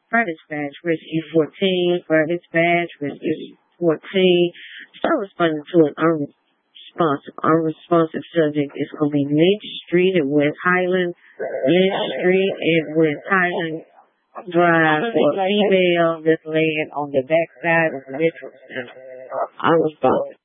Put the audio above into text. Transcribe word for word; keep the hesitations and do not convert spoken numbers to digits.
Fire dispatch, rescue fourteen, fire dispatch, rescue fourteen. Start responding to an unresponsive. Unresponsive subject is going to be Lynch Street at West Highland, Lynch Street at West Highland Drive for a female that's laying on the backside of the Metro Center. Unresponsive.